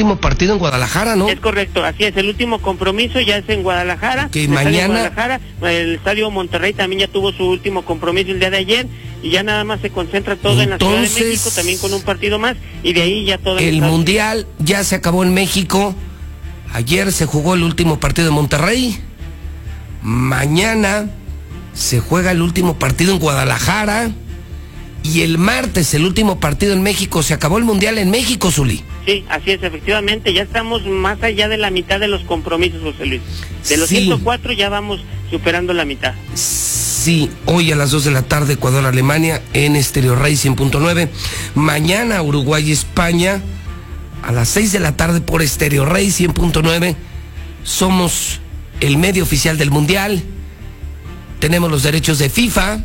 último partido en Guadalajara, ¿no? Es correcto, así es, el último compromiso ya es en Guadalajara. Que mañana... Guadalajara, el Estadio Monterrey también ya tuvo su último compromiso el día de ayer, y ya nada más se concentra todo en la Ciudad de México, también con un partido más, y de ahí ya todo... El Mundial ya se acabó en México, ayer se jugó el último partido en Monterrey, mañana se juega el último partido en Guadalajara, y el martes el último partido en México. Se acabó el Mundial en México, Zuli. Sí, así es, efectivamente, ya estamos más allá de la mitad de los compromisos, José Luis. De los 104 ya vamos superando la mitad. Sí, hoy a las 2 de la tarde Ecuador-Alemania en Stereo Rey 100.9. Mañana Uruguay-España a las 6 de la tarde por Stereo Rey 100.9. Somos el medio oficial del Mundial. Tenemos los derechos de FIFA.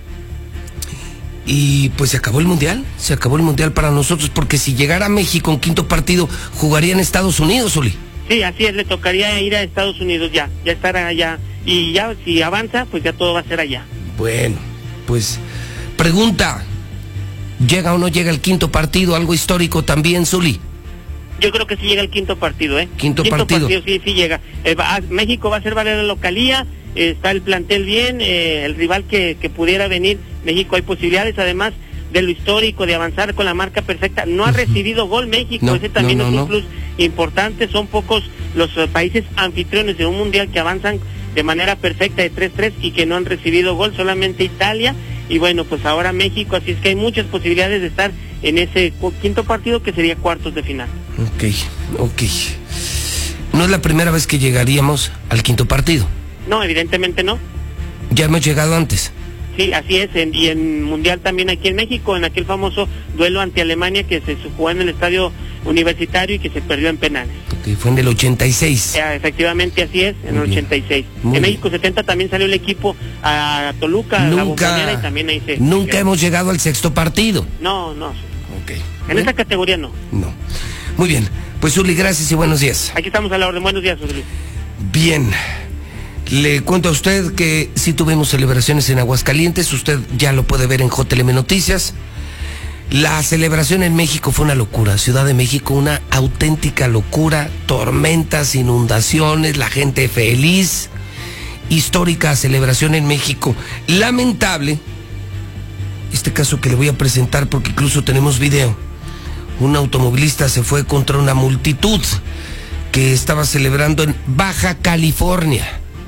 Y pues se acabó el Mundial para nosotros, porque si llegara a México en quinto partido, jugaría en Estados Unidos, Uli. Sí, así es, le tocaría ir a Estados Unidos ya estar allá, y ya si avanza, pues ya todo va a ser allá. Bueno, pues, pregunta, ¿llega o no llega el quinto partido? Algo histórico también, Zuli. Yo creo que sí llega el quinto partido, Quinto partido. Sí llega. México va a ser valer la localía, está el plantel bien, el rival que pudiera venir, México hay posibilidades, además de lo histórico, de avanzar con la marca perfecta. No ha recibido gol México, ese también es un plus importante. Son pocos los países anfitriones de un mundial que avanzan de manera perfecta de 3-3 y que no han recibido gol, solamente Italia, y bueno, pues ahora México, así es que hay muchas posibilidades de estar en ese quinto partido, que sería cuartos de final. Ok. No es la primera vez que llegaríamos al quinto partido. No, evidentemente no. Ya hemos llegado antes. Sí, así es, y en Mundial también aquí en México, en aquel famoso duelo ante Alemania que se jugó en el Estadio Universitario y que se perdió en penales. Ok, fue en el 86. Efectivamente, así es, en el 86. En México 70 también salió el equipo a Toluca, a la Bombonera, y también ahí se... Nunca hemos llegado al sexto partido. No. Ok. En esa categoría no. No. Muy bien, pues Uli, gracias y buenos días. Aquí estamos a la orden, buenos días, Uli. Bien. Le cuento a usted que sí tuvimos celebraciones en Aguascalientes, usted ya lo puede ver en JLM Noticias. La celebración en México fue una locura, Ciudad de México una auténtica locura, tormentas, inundaciones, la gente feliz, histórica celebración en México. Lamentable, este caso que le voy a presentar porque incluso tenemos video. Un automovilista se fue contra una multitud que estaba celebrando en Baja California.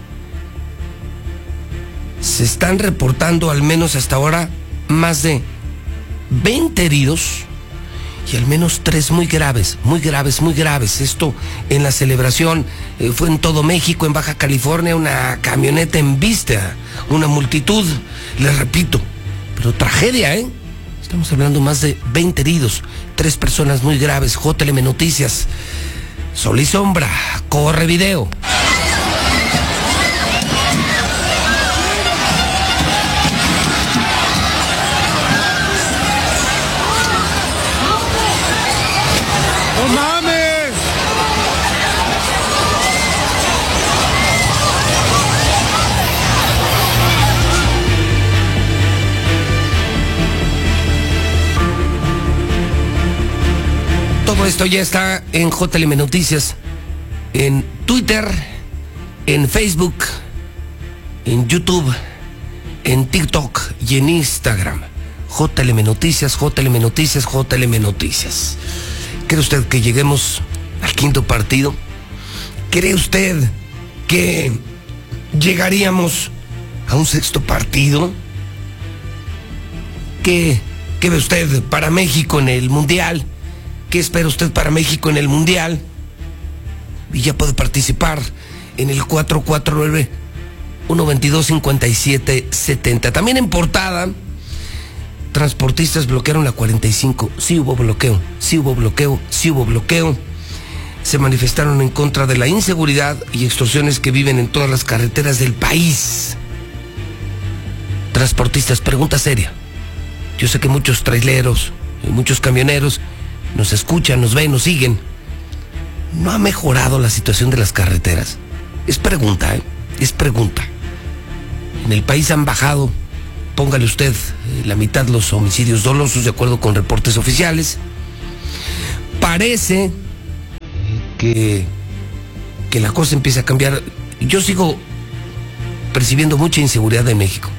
Se están reportando al menos hasta ahora más de 20 heridos y al menos 3 muy graves. Esto en la celebración fue en todo México, en Baja California, una camioneta embiste a una multitud, les repito, pero tragedia, Estamos hablando más de 20 heridos, 3 personas muy graves. JLM Noticias, Sol y Sombra, corre video. Todo esto ya está en JLM Noticias, en Twitter, en Facebook, en YouTube, en TikTok y en Instagram. JLM Noticias. ¿Cree usted que lleguemos al quinto partido? ¿Cree usted que llegaríamos a un sexto partido? ¿Qué ve usted para México en el Mundial? ¿Qué espera usted para México en el Mundial? Y ya puede participar en el 449-122-5770. También en portada, transportistas bloquearon la 45. Sí hubo bloqueo. Se manifestaron en contra de la inseguridad y extorsiones que viven en todas las carreteras del país. Transportistas, pregunta seria. Yo sé que muchos traileros y muchos camioneros nos escuchan, nos ven, nos siguen. ¿No ha mejorado la situación de las carreteras? Es pregunta, es pregunta. En el país han bajado, póngale usted, la mitad los homicidios dolosos, de acuerdo con reportes oficiales. Parece que la cosa empiece a cambiar. Yo sigo percibiendo mucha inseguridad en México,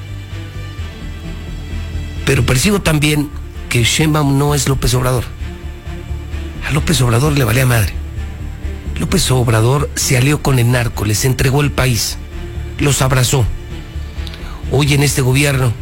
pero percibo también que Sheinbaum no es López Obrador. A López Obrador le valía madre. López Obrador se alió con el narco, les entregó el país, los abrazó. Hoy en este gobierno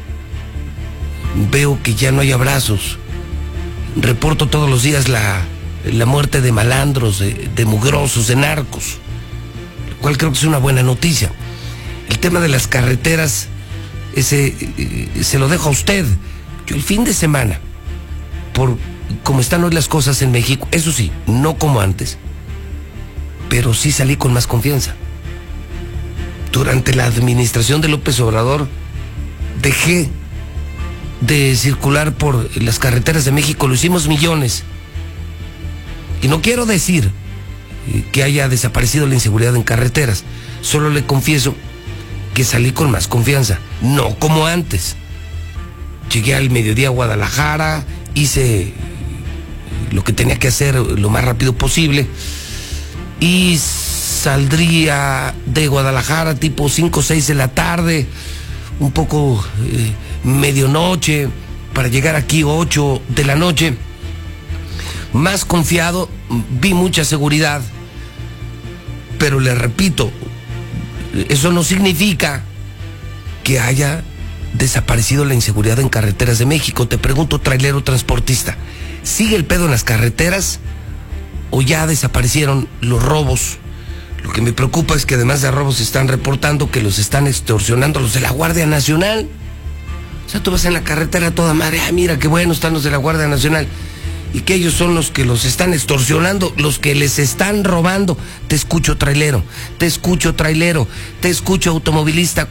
veo que ya no hay abrazos. Reporto todos los días la muerte de malandros, de mugrosos, de narcos, lo cual creo que es una buena noticia. El tema de las carreteras, se lo dejo a usted. Yo el fin de semana, por como están hoy las cosas en México, eso sí, no como antes, pero sí salí con más confianza. Durante la administración de López Obrador dejé de circular por las carreteras de México, lo hicimos millones. Y no quiero decir que haya desaparecido la inseguridad en carreteras, solo le confieso que salí con más confianza, no como antes. Llegué al mediodía a Guadalajara, hice lo que tenía que hacer lo más rápido posible y saldría de Guadalajara tipo 5 o 6 de la tarde, un poco medianoche, para llegar aquí 8 de la noche. Más confiado, vi mucha seguridad, pero le repito, eso no significa que haya desaparecido la inseguridad en carreteras de México. Te pregunto, trailero transportista, ¿sigue el pedo en las carreteras o ya desaparecieron los robos? Lo que me preocupa es que además de robos están reportando que los están extorsionando los de la Guardia Nacional. O sea, tú vas en la carretera toda madre, mira qué bueno están los de la Guardia Nacional, y que ellos son los que los están extorsionando, los que les están robando. Te escucho, trailero, te escucho, trailero, te escucho, automovilista.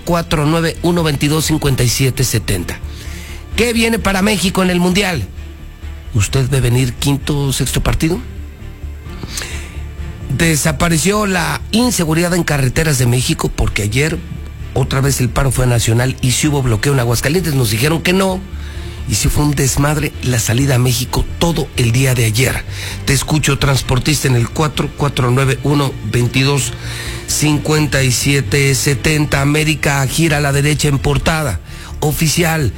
449-122-5770. ¿Qué viene para México en el Mundial? ¿Usted ve venir quinto o sexto partido? Desapareció la inseguridad en carreteras de México porque ayer otra vez el paro fue nacional y si hubo bloqueo en Aguascalientes. Nos dijeron que no, y si fue un desmadre la salida a México todo el día de ayer. Te escucho, transportista, en el 449-122-5770. América gira a la derecha en portada. Oficial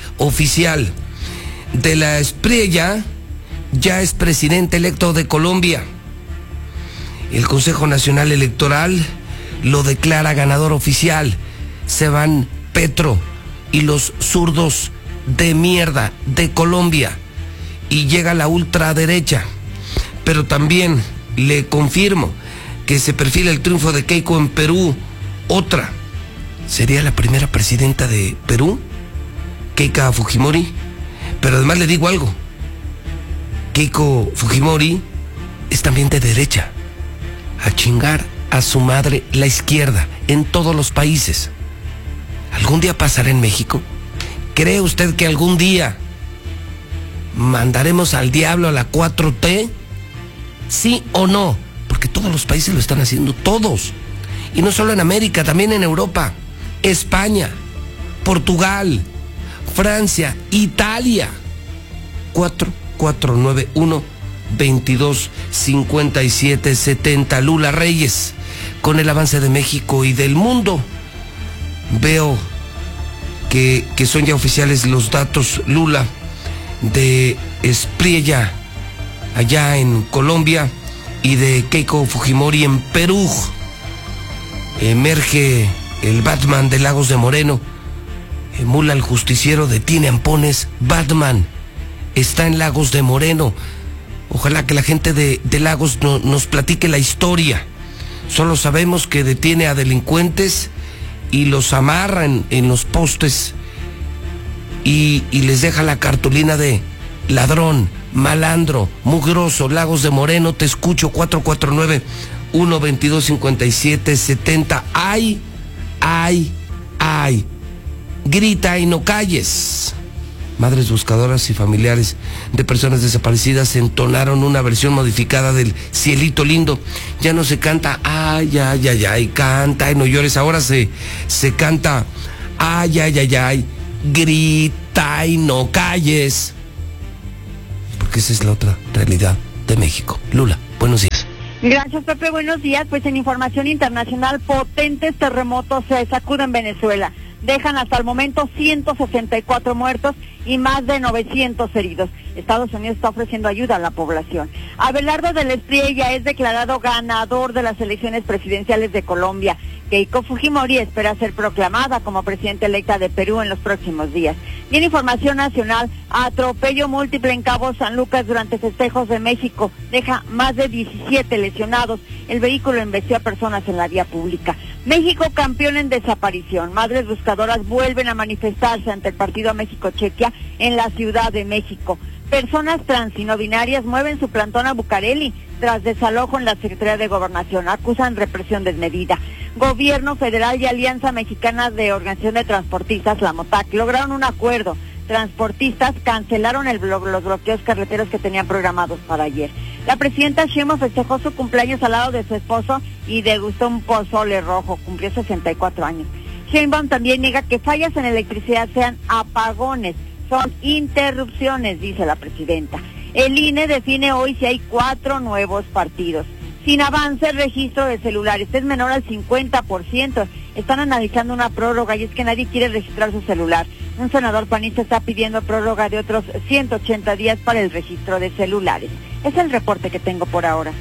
de la Espriella ya es presidente electo de Colombia. El Consejo Nacional Electoral lo declara ganador oficial. Se van Petro y los zurdos de mierda de Colombia y llega la ultraderecha. Pero también le confirmo que se perfila el triunfo de Keiko en Perú. Otra, ¿sería la primera presidenta de Perú? Keiko Fujimori. Pero además le digo algo, Keiko Fujimori es también de derecha. A chingar a su madre la izquierda en todos los países. ¿Algún día pasará en México? ¿Cree usted que algún día mandaremos al diablo a la 4T? ¿Sí o no? Porque todos los países lo están haciendo, todos. Y no solo en América, también en Europa. España, Portugal, Francia, Italia. 449-122-5770. Lula Reyes, con el avance de México y del mundo. Veo que son ya oficiales los datos, Lula, de Espriella allá en Colombia y de Keiko Fujimori en Perú. Emerge el Batman de Lagos de Moreno. Emula al justiciero, detiene ampones. Batman está en Lagos de Moreno. Ojalá que la gente de Lagos nos platique la historia. Solo sabemos que detiene a delincuentes y los amarra en los postes y les deja la cartulina de ladrón, malandro, mugroso. Lagos de Moreno, te escucho. 449-122-5770. ¡Ay! Grita y no calles. Madres buscadoras y familiares de personas desaparecidas entonaron una versión modificada del Cielito Lindo. Ya no se canta ay, canta y no llores. Ahora se canta ay, grita y no calles. Porque esa es la otra realidad de México. Lula, buenos días. Gracias, Pepe. Buenos días. Pues en información internacional, potentes terremotos se sacuden Venezuela. Dejan hasta el momento 164 muertos y más de 900 heridos. Estados Unidos está ofreciendo ayuda a la población. Abelardo del Espriella es declarado ganador de las elecciones presidenciales de Colombia. Keiko Fujimori espera ser proclamada como presidenta electa de Perú en los próximos días. Y en información nacional, atropello múltiple en Cabo San Lucas durante festejos de México. Deja más de 17 lesionados. El vehículo embestió a personas en la vía pública. México campeón en desaparición. Madres buscadoras vuelven a manifestarse ante el partido México-Chequia en la Ciudad de México. Personas trans y no binarias mueven su plantón a Bucareli tras desalojo en la Secretaría de Gobernación. Acusan represión desmedida. Gobierno federal y Alianza Mexicana de Organización de Transportistas, la MOTAC, lograron un acuerdo. Transportistas cancelaron los bloqueos carreteros que tenían programados para ayer. La presidenta Sheinbaum festejó su cumpleaños al lado de su esposo y degustó un pozole rojo. Cumplió 64 años. Sheinbaum también niega que fallas en electricidad sean apagones. Son interrupciones, dice la presidenta. El INE define hoy si hay 4 nuevos partidos. Sin avance el registro de celulares, es menor al 50%. Están analizando una prórroga y es que nadie quiere registrar su celular. Un senador panista está pidiendo prórroga de otros 180 días para el registro de celulares. Es el reporte que tengo por ahora.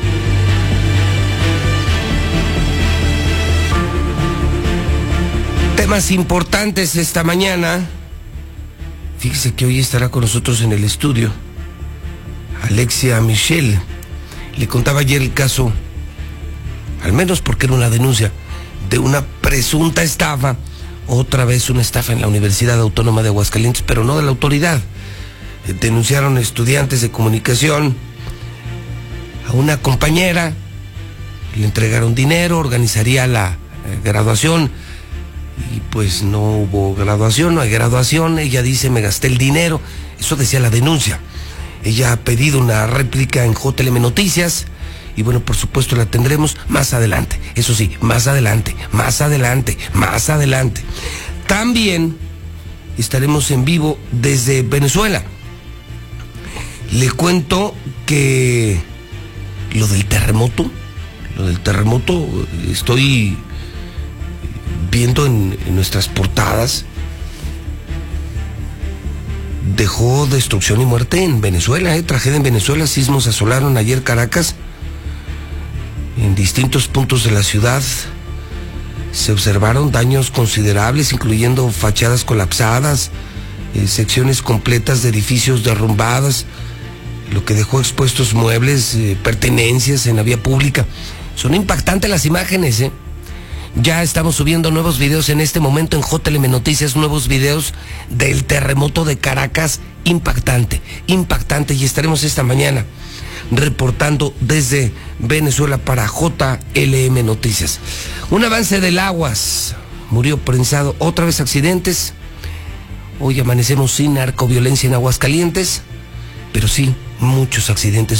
Temas importantes esta mañana. Fíjese que hoy estará con nosotros en el estudio Alexia Michel. Le contaba ayer el caso, al menos porque era una denuncia, de una presunta estafa, otra vez una estafa en la Universidad Autónoma de Aguascalientes, pero no de la autoridad. Denunciaron estudiantes de comunicación a una compañera, le entregaron dinero, organizaría la graduación, y pues no hubo graduación, no hay graduación. Ella dice, me gasté el dinero, eso decía la denuncia. Ella ha pedido una réplica en JLM Noticias y bueno, por supuesto la tendremos más adelante. Eso sí, más adelante. También estaremos en vivo desde Venezuela. Le cuento que lo del terremoto, estoy viendo en nuestras portadas, dejó destrucción y muerte en Venezuela, tragedia en Venezuela. Sismos asolaron ayer Caracas. En distintos puntos de la ciudad se observaron daños considerables, incluyendo fachadas colapsadas, secciones completas de edificios derrumbadas, lo que dejó expuestos muebles, pertenencias en la vía pública. Son impactantes las imágenes, Ya estamos subiendo nuevos videos en este momento en JLM Noticias, nuevos videos del terremoto de Caracas, impactante, y estaremos esta mañana reportando desde Venezuela para JLM Noticias. Un avance del Aguas, murió prensado, otra vez accidentes. Hoy amanecemos sin narcoviolencia en Aguascalientes, pero sí, muchos accidentes.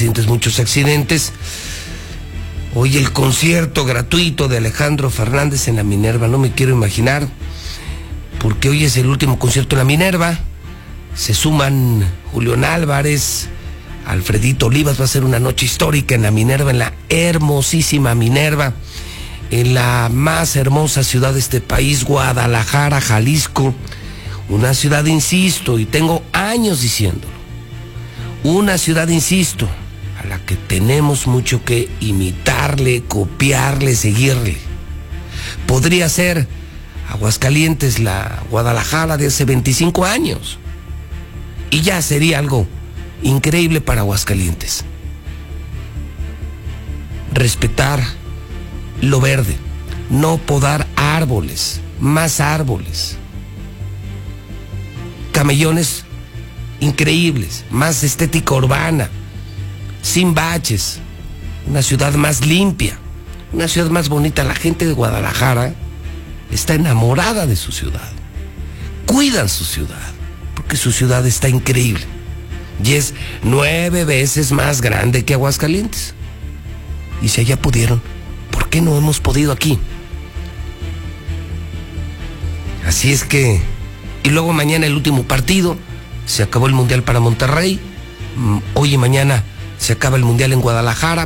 Hoy el concierto gratuito de Alejandro Fernández en la Minerva, no me quiero imaginar, porque hoy es el último concierto en la Minerva. Se suman Julián Álvarez, Alfredito Olivas. Va a ser una noche histórica en la Minerva, en la hermosísima Minerva, en la más hermosa ciudad de este país, Guadalajara, Jalisco. Una ciudad, insisto, y tengo años diciéndolo, una ciudad, insisto, a la que tenemos mucho que imitarle, copiarle, seguirle. Podría ser Aguascalientes la Guadalajara de hace 25 años. Y ya sería algo increíble para Aguascalientes. Respetar lo verde, no podar árboles, más árboles. Camellones increíbles, más estética urbana, sin baches, una ciudad más limpia, una ciudad más bonita. La gente de Guadalajara está enamorada de su ciudad, cuidan su ciudad, porque su ciudad está increíble y es 9 veces más grande que Aguascalientes. Y si allá pudieron, ¿por qué no hemos podido aquí? Así es que, y luego mañana el último partido, se acabó el Mundial para Monterrey, hoy y mañana se acaba el Mundial en Guadalajara.